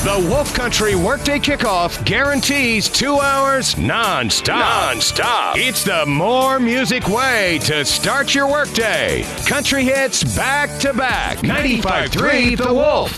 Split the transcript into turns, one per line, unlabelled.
The Wolf Country Workday Kickoff guarantees 2 hours non-stop. It's the more music way to start your workday. Country hits back to back. 95.3 The Wolf.